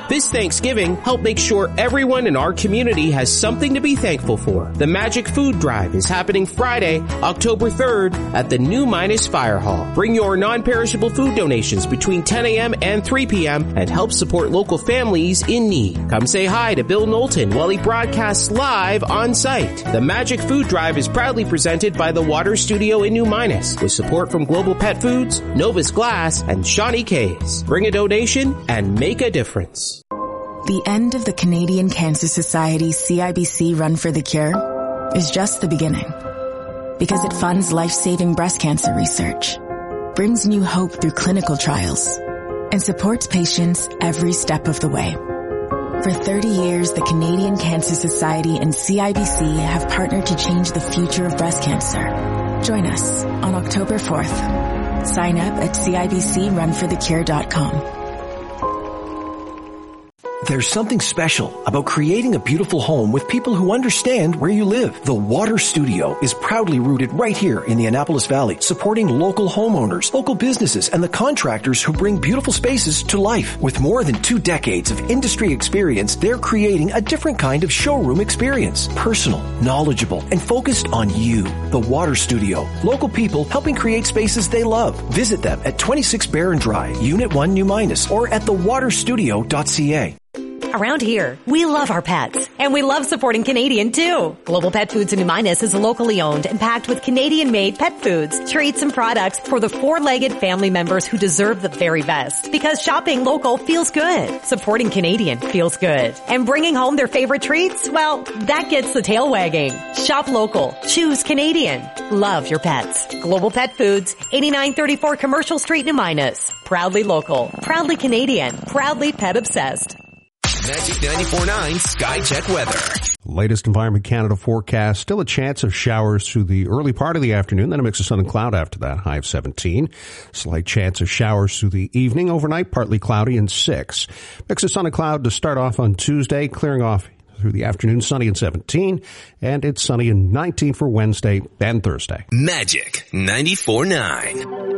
This Thanksgiving, help make sure everyone in our community has something to be thankful for. The Magic Food Drive is happening Friday, October 3rd at the New Minas Fire Hall. Bring your non-perishable food donations between 10 a.m. and 3 p.m. and help support local families in need. Come say hi to Bill Knowlton while he broadcasts live on site. The Magic Food Drive is proudly presented by the Water Studio in New Minas with support from Global Pet Foods, Novus Glass, and Shawnee K's. Bring a donation and make a difference. The end of the Canadian Cancer Society CIBC Run for the Cure is just the beginning, because it funds life-saving breast cancer research, brings new hope through clinical trials, and supports patients every step of the way. For 30 years, the Canadian Cancer Society and CIBC have partnered to change the future of breast cancer. Join us on October 4th. Sign up at CIBCRunForTheCure.com. There's something special about creating a beautiful home with people who understand where you live. The Water Studio is proudly rooted right here in the Annapolis Valley, supporting local homeowners, local businesses, and the contractors who bring beautiful spaces to life. With more than 2 decades of industry experience, they're creating a different kind of showroom experience. Personal, knowledgeable, and focused on you. The Water Studio. Local people helping create spaces they love. Visit them at 26 Barron Drive, Unit 1, New Minas, or at thewaterstudio.ca. Around here, we love our pets, and we love supporting Canadian too. Global Pet Foods in New Minas is locally owned and packed with Canadian-made pet foods, treats, and products for the 4-legged family members who deserve the very best. Because shopping local feels good. Supporting Canadian feels good. And bringing home their favorite treats, well, that gets the tail wagging. Shop local. Choose Canadian. Love your pets. Global Pet Foods, 8934 Commercial Street, New Minas. Proudly local. Proudly Canadian. Proudly pet obsessed. Magic 94.9 Sky Check weather. Latest Environment Canada forecast. Still a chance of showers through the early part of the afternoon, then a mix of sun and cloud after that, high of 17. Slight chance of showers through the evening. Overnight, partly cloudy and 6. Mix of sun and cloud to start off on Tuesday, clearing off through the afternoon, sunny and 17. And it's sunny and 19 for Wednesday and Thursday. Magic 94.9.